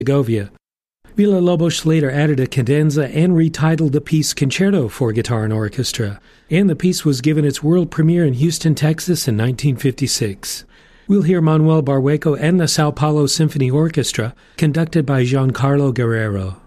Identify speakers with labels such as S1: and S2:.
S1: Segovia. Villa-Lobos later added a cadenza and retitled the piece Concerto for Guitar and Orchestra, and the piece was given its world premiere in Houston, Texas in 1956. We'll hear Manuel Barrueco and the Sao Paulo Symphony Orchestra, conducted by Giancarlo Guerrero.